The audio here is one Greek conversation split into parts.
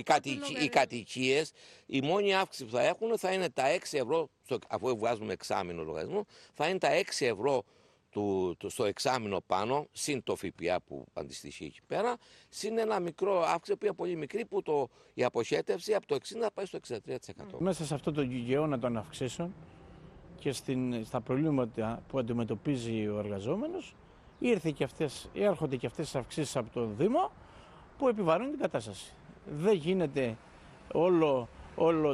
οι κατοικίες, η μόνη αύξηση που θα έχουν θα είναι τα 6 ευρώ, αφού βγάζουμε εξάμηνο λογαριασμό, θα είναι τα 6 ευρώ στο εξάμηνο πάνω, συν το ΦΠΑ που αντιστοιχεί εκεί πέρα, συν ένα μικρό αύξηση, που είναι πολύ μικρή, που η αποχέτευση από το 60% πάει στο 63%. Μέσα σε αυτό το γεγαιώνα των αυξήσεων και στα προβλήματα που αντιμετωπίζει ο εργαζόμενος, έρχονται και αυτές τις αυξήσεις από το Δήμο που επιβαρύνουν την κατάσταση. Δεν γίνεται όλο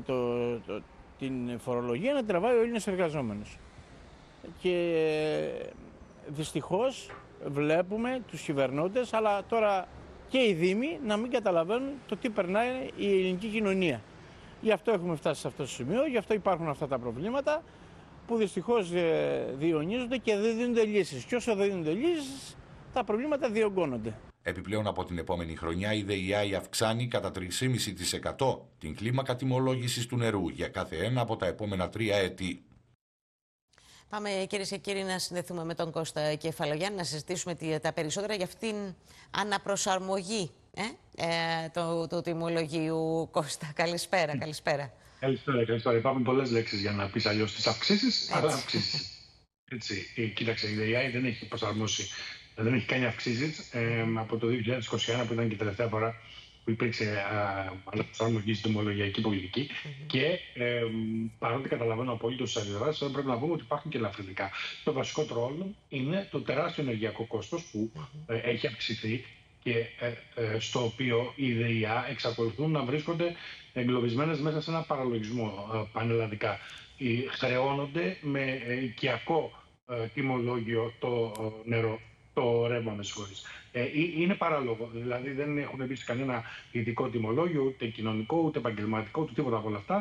την φορολογία να τραβάει ο Έλληνας εργαζόμενος. Και δυστυχώς βλέπουμε τους κυβερνώντες, αλλά τώρα και οι Δήμοι, να μην καταλαβαίνουν το τι περνάει η ελληνική κοινωνία. Γι' αυτό έχουμε φτάσει σε αυτό το σημείο, γι' αυτό υπάρχουν αυτά τα προβλήματα που δυστυχώς διονύζονται και δεν δίνονται λύσεις. Και όσο δεν δίνονται λύσεις, τα προβλήματα διωγγώνονται. Επιπλέον, από την επόμενη χρονιά, η ΔΕΙΑΗ αυξάνει κατά 3,5% την κλίμακα τιμολόγησης του νερού για κάθε ένα από τα επόμενα 3 έτη. Πάμε, κυρίες και κύριοι, να συνδεθούμε με τον Κώστα Κεφαλογιάννη, να συζητήσουμε τα περισσότερα για αυτήν αναπροσαρμογή του τιμολογίου. Κώστα, καλησπέρα. Καλησπέρα. Υπάρχουν πολλές λέξεις για να πεις αλλιώς τις αυξήσεις, αλλά αυξήσεις. Κοίταξε, η ΔΕΙΑΗ δεν έχει προσαρμόσει, δεν έχει κάνει αυξήσεις από το 2021, που ήταν και η τελευταία φορά που υπήρξε αναπροσαρμογή στην τιμολογιακή πολιτική. Και παρότι καταλαβαίνω απολύτως τις αντιδράσεις, πρέπει να πούμε ότι υπάρχουν και ελαφρυντικά. Το βασικό τρόλο είναι το τεράστιο ενεργειακό κόστος που έχει αυξηθεί και στο οποίο οι ΔΕΙΑ εξακολουθούν να βρίσκονται εγκλωβισμένες μέσα σε ένα παραλογισμό πανελλαδικά. Χρεώνονται με οικιακό τιμολόγιο το νερό, το ρεύμα, με συγχωρείς. Είναι παράλογο. Δηλαδή δεν έχουν μπει σε κανένα ειδικό τιμολόγιο, ούτε κοινωνικό, ούτε επαγγελματικό, ούτε τίποτα από όλα αυτά.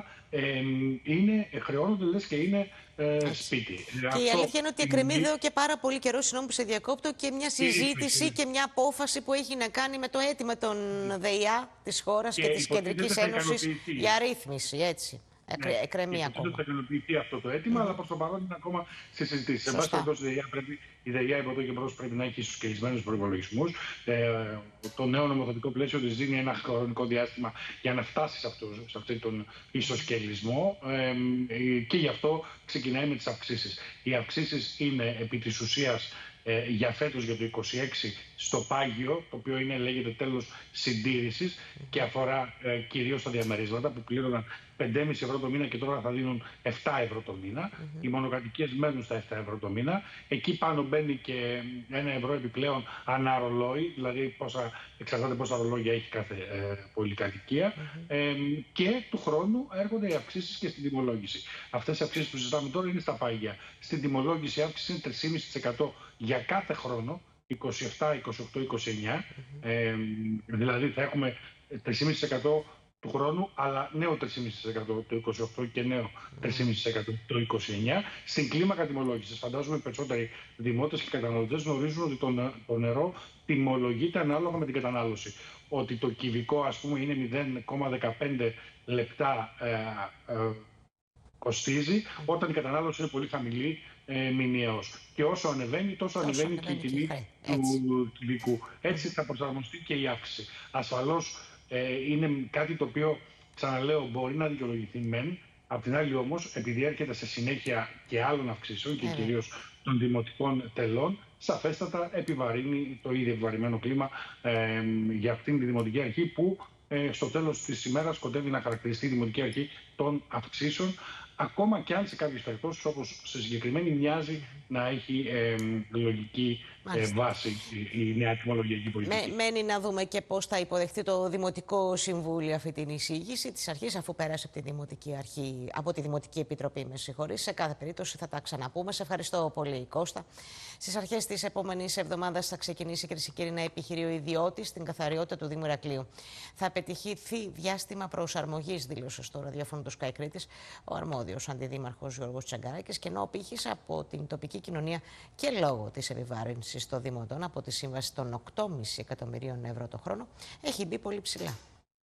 Χρεώνονται, λες, και είναι σπίτι. Και η αλήθεια είναι ότι εκκρεμεί εδώ και πάρα πολύ καιρό, συγγνώμη που σε διακόπτω, και μια συζήτηση και μια απόφαση που έχει να κάνει με το αίτημα των ΔΕΙΑ της χώρας και της Κεντρικής Ένωσης για ρύθμιση, έτσι. Εκκρεμεί ακόμα. Θα ικανοποιηθεί αυτό το αίτημα, αλλά προς το παρόν είναι ακόμα σε συζητήσεις. Εν πάση περιπτώσει, η ΔΕΙΑ από εδώ και μπρος πρέπει να έχει ισοσκελισμένους προϋπολογισμούς. Το νέο νομοθετικό πλαίσιο της δίνει ένα χρονικό διάστημα για να φτάσει σε αυτόν τον ισοσκελισμό, και γι' αυτό ξεκινάει με τις αυξήσεις. Οι αυξήσεις είναι επί της ουσίας για φέτος, για το 2026, στο πάγιο, το οποίο λέγεται τέλος συντήρησης και αφορά κυρίως τα διαμερίσματα που πλήρωναν 5,5 ευρώ το μήνα και τώρα θα δίνουν 7 ευρώ το μήνα. Οι μονοκατοικίες μένουν στα 7 ευρώ το μήνα. Εκεί πάνω μπαίνει και 1 ευρώ επιπλέον ανά ρολόι, δηλαδή εξαρτάται πόσα ρολόγια έχει κάθε πολυκατοικία. Και του χρόνου έρχονται οι αυξήσεις και στην τιμολόγηση. Αυτές οι αυξήσεις που συζητάμε τώρα είναι στα πάγια. Στην τιμολόγηση η αύξηση είναι 3,5% για κάθε χρόνο, 27, 28, 29. Δηλαδή θα έχουμε 3,5% του χρόνου, αλλά νέο 3,5% το 28 και νέο 3,5% το 29. Στην κλίμακα τιμολόγησης, φαντάζομαι περισσότεροι δημότες και καταναλωτές γνωρίζουν ότι το νερό τιμολογείται ανάλογα με την κατανάλωση. Ότι το κυβικό, ας πούμε, είναι 0,15 λεπτά κοστίζει, όταν η κατανάλωση είναι πολύ χαμηλή μηνιαίως. Και όσο ανεβαίνει, τόσο ανεβαίνει και η τιμή του κυβικού. Έτσι θα προσαρμοστεί και η αύξηση. Ασφαλώς είναι κάτι το οποίο, ξαναλέω, μπορεί να δικαιολογηθεί μεν. Απ' την άλλη όμως, επειδή έρχεται σε συνέχεια και άλλων αυξήσεων και κυρίως των δημοτικών τελών, σαφέστατα επιβαρύνει το ήδη επιβαρημένο κλίμα για αυτήν τη δημοτική αρχή που στο τέλος της ημέρας σκοπεύει να χαρακτηριστεί η δημοτική αρχή των αυξήσεων, ακόμα και αν σε κάποιες περιπτώσεις, όπως σε συγκεκριμένη, μοιάζει να έχει λογική βάση η νέα τιμολογιακή πολιτική. Μένει να δούμε και πώς θα υποδεχτεί το Δημοτικό Συμβούλιο αυτή την εισήγηση της αρχής, αφού πέρασε από τη Δημοτική Αρχή, από τη Δημοτική Επιτροπή, με συγχωρείς. Σε κάθε περίπτωση θα τα ξαναπούμε. Σε ευχαριστώ πολύ, Κώστα. Στις αρχές της επόμενης εβδομάδας θα ξεκινήσει, κυρίες και κύριοι, ένα επιχειρείο ιδιώτης στην καθαριότητα του Δήμου Ηρακλείου. Θα πετυχηθεί διάστημα προσαρμογής, δήλωσε στο ραδιόφωνο του Sky Κρήτης ο αρμόδιος αντιδήμαρχος Γιώργος Τσαγκαράκης, και ενώ ο πύχης από την τοπική κοινωνία και λόγω της επιβάρυνσης των δημοτών από τη σύμβαση των 8,5 εκατομμυρίων ευρώ το χρόνο έχει μπει πολύ ψηλά.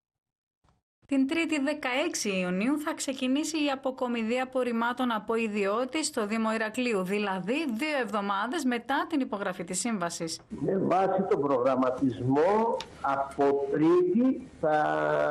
Την 3η 16 Ιουνίου θα ξεκινήσει η αποκομιδή απορριμμάτων από ιδιώτη στο Δήμο Ηρακλείου, δηλαδή 2 εβδομάδες μετά την υπογραφή της σύμβασης. Με βάση τον προγραμματισμό, από Τρίτη θα